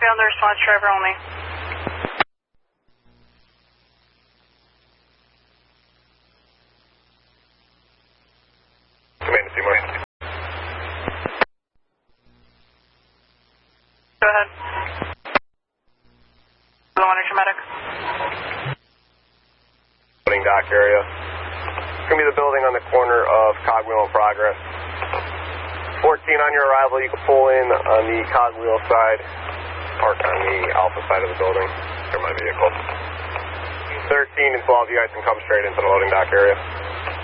be on the response driver only. Command to Seymour. Go ahead. Low energy medic. Loading dock area. It's going to be the building on the corner of Cogwheel and Progress. 14 on your arrival, you can pull in on the Cogwheel side, park on the Alpha side of the building. Here's my vehicle. 13 and 12, you guys can come straight into the loading dock area.